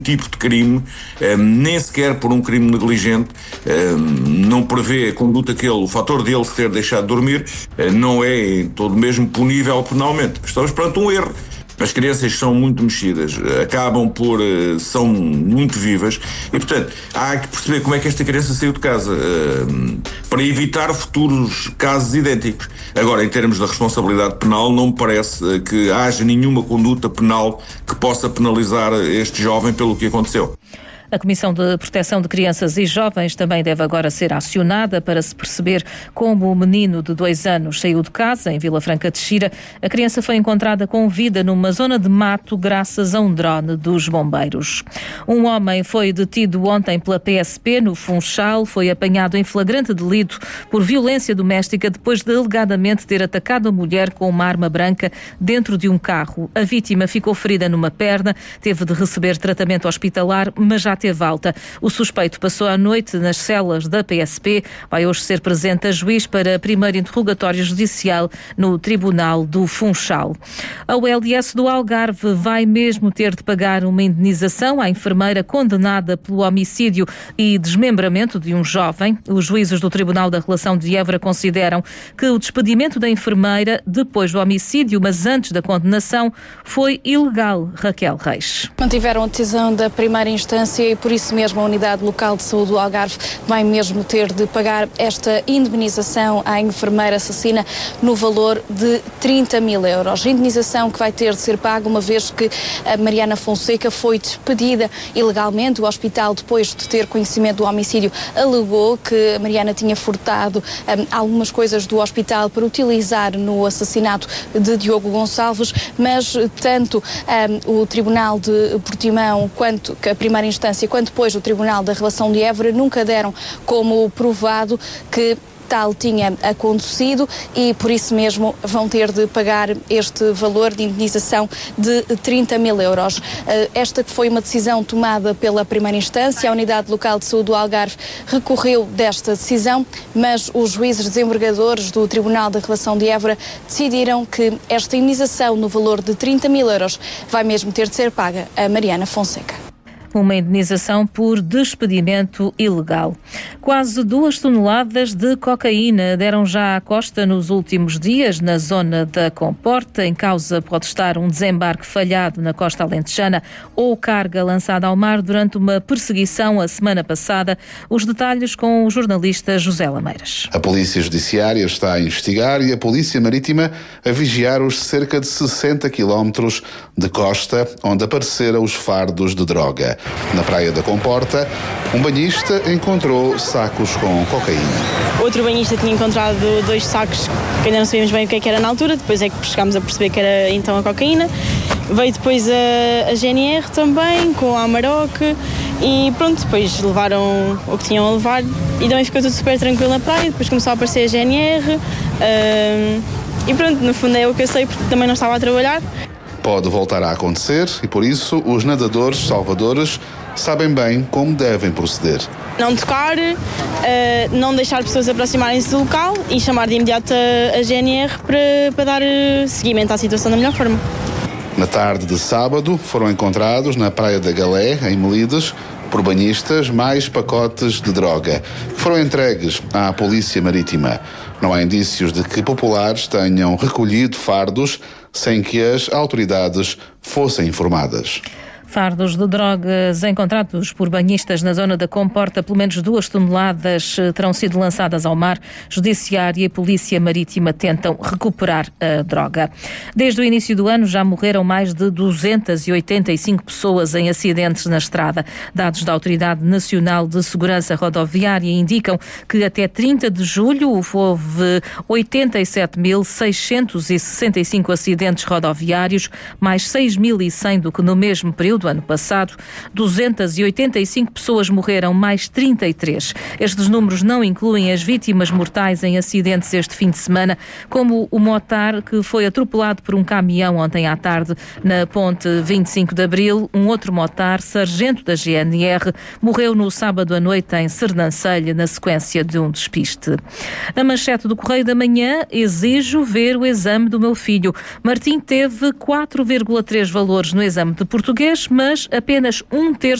tipo de crime, nem sequer por um crime negligente, não prevê a conduta o fator dele se ter deixado de dormir, não é em todo mesmo punível penalmente. Estamos perante um erro. As crianças são muito mexidas, são muito vivas e, portanto, há que perceber como é que esta criança saiu de casa para evitar futuros casos idênticos. Agora, em termos da responsabilidade penal, não me parece que haja nenhuma conduta penal que possa penalizar este jovem pelo que aconteceu. A Comissão de Proteção de Crianças e Jovens também deve agora ser acionada para se perceber como o menino de 2 anos saiu de casa, em Vila Franca de Xira. A criança foi encontrada com vida numa zona de mato graças a um drone dos bombeiros. Um homem foi detido ontem pela PSP no Funchal, foi apanhado em flagrante delito por violência doméstica depois de alegadamente ter atacado a mulher com uma arma branca dentro de um carro. A vítima ficou ferida numa perna, teve de receber tratamento hospitalar, mas já teve alta. O suspeito passou a noite nas celas da PSP. Vai hoje ser presente a juiz para primeiro interrogatório judicial no Tribunal do Funchal. A ULS do Algarve vai mesmo ter de pagar uma indenização à enfermeira condenada pelo homicídio e desmembramento de um jovem. Os juízes do Tribunal da Relação de Évora consideram que o despedimento da enfermeira depois do homicídio, mas antes da condenação, foi ilegal. Raquel Reis. Mantiveram a decisão da primeira instância e por isso mesmo a Unidade Local de Saúde do Algarve vai mesmo ter de pagar esta indemnização à enfermeira assassina no valor de 30 mil euros. Indemnização que vai ter de ser paga uma vez que a Mariana Fonseca foi despedida ilegalmente. O hospital, depois de ter conhecimento do homicídio, alegou que a Mariana tinha furtado algumas coisas do hospital para utilizar no assassinato de Diogo Gonçalves, mas tanto o Tribunal de Portimão quanto a primeira instância, quanto depois o Tribunal da Relação de Évora nunca deram como provado que tal tinha acontecido e por isso mesmo vão ter de pagar este valor de indenização de 30 mil euros. Esta que foi uma decisão tomada pela primeira instância, a Unidade Local de Saúde do Algarve recorreu desta decisão, mas os juízes desembargadores do Tribunal da Relação de Évora decidiram que esta indenização no valor de 30 mil euros vai mesmo ter de ser paga a Mariana Fonseca. Uma indenização por despedimento ilegal. Quase 2 toneladas de cocaína deram já à costa nos últimos dias na zona da Comporta. Em causa pode estar um desembarque falhado na costa alentejana ou carga lançada ao mar durante uma perseguição a semana passada. Os detalhes com o jornalista José Lameiras. A Polícia Judiciária está a investigar e a Polícia Marítima a vigiar os cerca de 60 quilómetros de costa onde apareceram os fardos de droga. Na praia da Comporta, um banhista encontrou sacos com cocaína. Outro banhista tinha encontrado 2 sacos que ainda não sabíamos bem o que era na altura, depois é que chegámos a perceber que era então a cocaína. Veio depois a GNR também, com a Amarok, e pronto, depois levaram o que tinham a levar e também ficou tudo super tranquilo na praia. Depois começou a aparecer a GNR e pronto, no fundo é o que eu sei porque também não estava a trabalhar. Pode voltar a acontecer e, por isso, os nadadores salvadores sabem bem como devem proceder. Não tocar, não deixar pessoas aproximarem-se do local e chamar de imediato a GNR para dar seguimento à situação da melhor forma. Na tarde de sábado, foram encontrados na Praia da Galé, em Melides, por banhistas, mais pacotes de droga, que foram entregues à Polícia Marítima. Não há indícios de que populares tenham recolhido fardos sem que as autoridades fossem informadas. Fardos de drogas encontrados por banhistas na zona da Comporta, pelo menos 2 toneladas terão sido lançadas ao mar. Judiciário e a Polícia Marítima tentam recuperar a droga. Desde o início do ano já morreram mais de 285 pessoas em acidentes na estrada. Dados da Autoridade Nacional de Segurança Rodoviária indicam que até 30 de julho houve 87.665 acidentes rodoviários, mais 6.100 do que no mesmo período do ano passado. 285 pessoas morreram, mais 33. Estes números não incluem as vítimas mortais em acidentes este fim de semana, como o motar que foi atropelado por um caminhão ontem à tarde na ponte 25 de Abril. Um outro motar, sargento da GNR, morreu no sábado à noite em Sernancelho na sequência de um despiste. A manchete do Correio da Manhã: exijo ver o exame do meu filho. Martim teve 4,3 valores no exame de português, mas apenas 1/3